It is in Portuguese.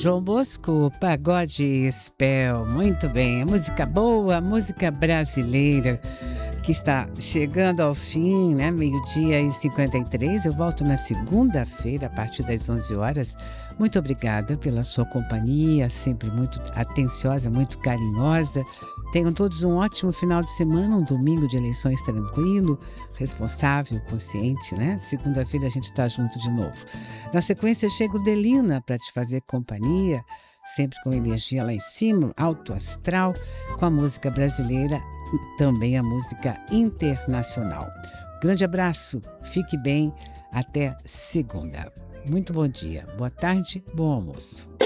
João Bosco, Pagode Spell. Muito bem, a música boa, a música brasileira que está chegando ao fim, né? 12h53. Eu volto na segunda-feira, a partir das 11 horas. Muito obrigada pela sua companhia, sempre muito atenciosa, muito carinhosa. Tenham todos um ótimo final de semana, um domingo de eleições tranquilo, responsável, consciente, né? Segunda-feira a gente está junto de novo. Na sequência chega o Delina para te fazer companhia, sempre com energia lá em cima, alto astral, com a música brasileira e também a música internacional. Grande abraço, fique bem, até segunda. Muito bom dia, boa tarde, bom almoço.